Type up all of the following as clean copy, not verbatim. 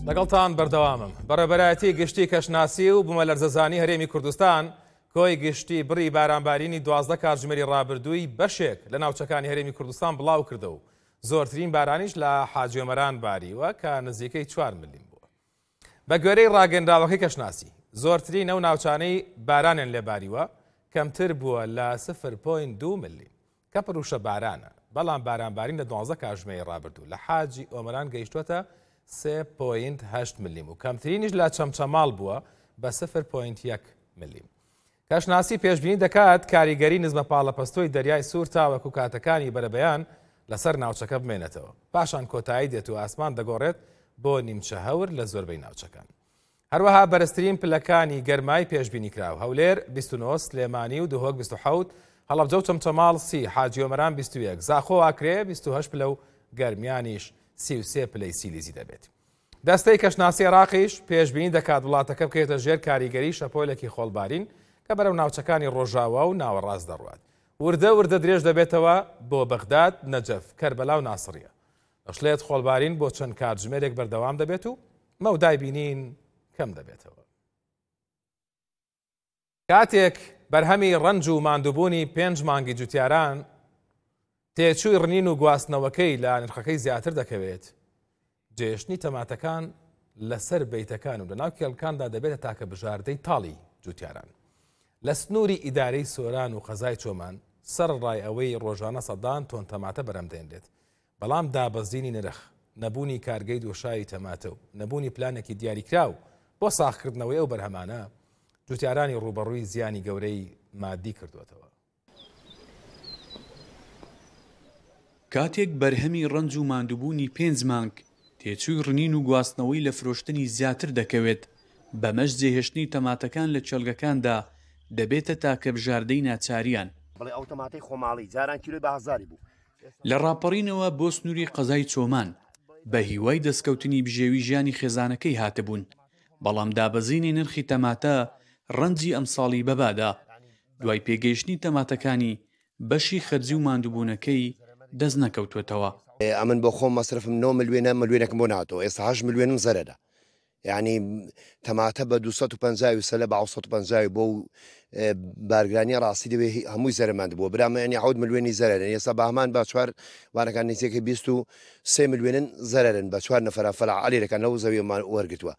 لەگەڵتان بەردەوامم بەڕێبەرایەتی گشتی کەشناسی و بوومەلەرزەزانی هەرێمی کوردستان کۆی گشتی بڕی بارانبارینی 12 کاتژمێری ڕابردووی بەشێک لە ناوچەکانی هەرێمی کوردستان بڵاو کردە و زۆرترین بارانیش لە حاجیۆمەران باریوە کە نزیکەی 4 ملیم بووە. بە گوێرەی ڕاگەندراوەکەی کەشناسی زۆرترین ئەو ناوچانەی بارانیان لێ باریوە کەمتر بووە لە 0.2 ملیم کە پڕوشە بارانە، بەڵام بارانبارین لە 12 کاتژمێری ڕابردوو لە حاجی ئۆمەران گەیشتوەتە 3.8 ملیم و کەمترینیش لە چەمچەماڵ بووە بە 0.1 ملیم. کەشناسی پێشبینی دەکات کاریگەری نزمە پاڵەپەستۆی دەریای سوور تاوەکو کاتەکانی بەرەبەیان لەسەر ناوچەکە بمێنێتەوە، پاشان کۆتایی دێت و ئاسمان دەگۆڕێت بۆ نیمچە هەور لە زۆربەی ناوچەکان. هەروەها بەرزترین پلەکانی گەرمای پێشبینی کراو، هەولێر 29، سلێمانی و دهۆک 27، هەڵەبجە و چەمچەماڵ 30، حاجیۆمەران 21، زاخۆ ئاکرێ 28 پلە و گەرمیانیش 33 پلەی سیلیزی دەبێت. دەستەی کەشناسی عێراقیش پێشبینی دەکات وڵاتەکە بکەوێتە ژێر کاریگەری شەپۆلێکی خۆڵبارین کە بەرەو ناوچەکانی ڕۆژاوا و ناوەڕاست دەڕوات. وردە درێژ دەبێتەوە بۆ بەغداد، نەجەف، کەربەلا و ناسریە. ئەشلێت خۆڵبارین بۆ چەند کاتژمێرێک بەردەوام دەبێت و مەودای بینین کەم دەبێتەوە. کاتێک بەرهەمی ڕەنج و ماندووبوونی 5 مانگی جوتیاران تێچووی ڕنین و گواستنەوەکەی لە نرخەکەی زیاتر دەکەوێت، جێشتنی تەماتەکان لەسەر بەیتەکان و لە ناو کێڵکاندا دەبێتە تاکە بژاردەی تاڵی جوتیاران. لە سنووری ئیدارەی سۆران و قەزای چۆمان سەرڕای ئەوەی ڕۆژانە سەدان تۆن تەماتە بەرەمدێنرێت، بەڵام دابەزینی نرخ، نەبوونی کارگەی دۆشایی تەماتە و نەبوونی پلانێکی دیاریکراو بۆ ساختکردنەوەی ئەو بەرهەمانە جوتیارانی ڕوبەڕووی زیانی گەورەی مادی کردوێتەوە. کاتێک بەرهەمی ڕەنج و ماندووبوونی 5 مانگ تێچووی ڕنین و گواستنەوەی لە فرۆشتنی زیاتر دەکەوێت، بەمەش جێهێشتنی تەماتەکان لە چێلگەکاندا دەبێتە تاکە بژاردەی ناچاریان. بڵێ ئەو تەماتەی خۆماڵی جاران کیلۆی بە 1000 بوو. لە ڕاپەڕینەوە بۆ سنووری قەزای چۆمان بە هیوای دەستکەوتنی بژێوی ژیانی خێزانەکەی هاتبوون، بەڵام دابەزینی نرخی تەماتە ڕەنجی ئەمساڵی بەبادا. دوای پێگەیشتنی تەماتەکانی بەشی خەرجی و ماندووبوونەکەی دەست نەکەوتوێتەوە. ئەمن بۆ خۆم مەسرفم 9 ملیۆنێکم بۆ ناتەوە، ئێستا 8 ملیۆنم زەرەدا. یعنی تەماتە بە 250 سەلە بە 150 بۆ بارگرانی ڕاستی دەوێت هەمووی زەرماند بووە، برامە ینی 10 ملیۆنی زەرەرن. ئێستا بەهمان بە 4 وانەکان نزیکەی 23 ملیۆنن زەرەرن بە 4 نەفەرە فەلعالیەکان لەو زەویەمان وەرگتووە.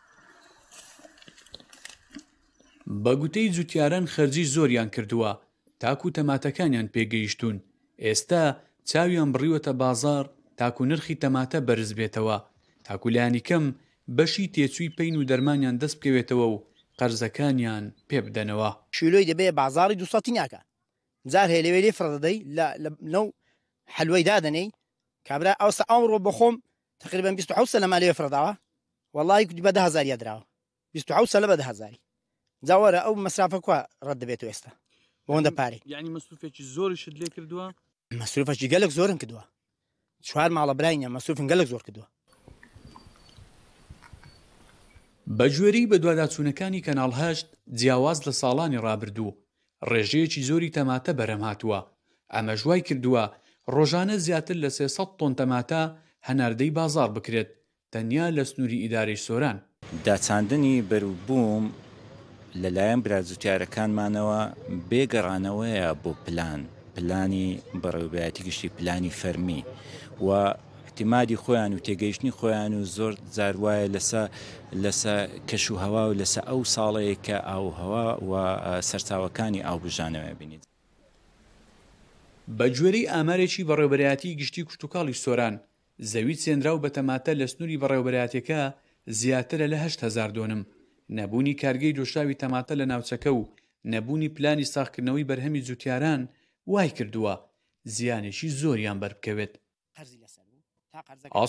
بە گوتەی جوتیاران خەرجی زۆریان کردووە تاکو تەماتەکانیان پێگەیشتون، ئێستا چاویان بڕیوەتە بازار تاکو نرخی تەماتە بەرز بێتەوە، تاکو لایانی کەم بەشی تێچووی پەین و دەرمانیان دەست بکەوێتەوە و قەرزەکانیان پێ بدەنەوە. شیلۆی دەبێ بازاری 200 ناکە، جار هەیە لەوێ لێ فڕدەدەی لەو حلوەی دادنەی کابرا ئەوسە ئەمڕۆ بەخۆم تقریبا 27 سەلە مالێ فرەداوە، وەڵی کوتی بە 10,000 یادراوە، 27 سەلە بە 10,000. جاوەرە ئەو مەسرافە کوا ڕەت دەبێت و ئێستا بۆندە پارێ. یعنی مەسروفێکی زۆرشت لێ کردووە؟ مەسروفەکی گەلک زۆرم کردووە، 4 ماڵە براینە مەسروفن گەلک زۆر کردووە. بەگوێرەی بە دوواداچوونەکانی کەناڵ 8 جیاواز لە ساڵانی ڕابردوو ڕێژەیەکی زۆری تەماتە بەرەم هاتووە. ئەمە ژوای کردووە ڕۆژانە زیاتر لە 300 تۆن تەماتە هەناردەی بازار بکرێت تەنیا لە سنووری ئیدارەی سۆران. داچاندنی بەروبووم لەلایەن برازوتیارەکانمانەوە بێگەڕانەوەیە بۆ پلانی بەڕێوەبایەتی گشتی پلانی فەرمی و احتیمادی خۆیان و تێگەیشتنی خۆیان و زۆر جاروایە لەسە کەش و هەوا و لەسە ئەو ساڵەیە کە ئاوهەوا و سەرچاوەکانی ئاوبژانەوە بینیت. بە گوێرەی ئامارێکی بەڕێوەبەرایەتی گشتی کشتتوکاڵی سۆران زەوی چێنراو بە تەماتە لە سنووری بەڕێوەبەرایەتەکە زیاترە لە 8,000 دۆنم. نەبوونی کارگەی دۆشاوی تەماتە لە ناوچەکە و نەبوونی پلانی ساختکردنەوەی بەرهەمی جوتیاران وای کردووە زیانێکی زۆریان بەربکەوێت.